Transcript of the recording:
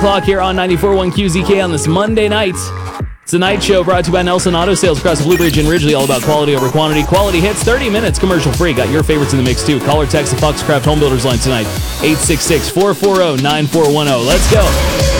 o'clock here on 94.1 QZK on this Monday night. It's the night show brought to you by Nelson Auto Sales across the Blue Ridge and Ridgely, all about quality over quantity. Quality hits, 30 minutes, commercial free. Got your favorites in the mix too. Call or text the Foxcraft Home Builders line tonight, 866-440-9410. Let's go.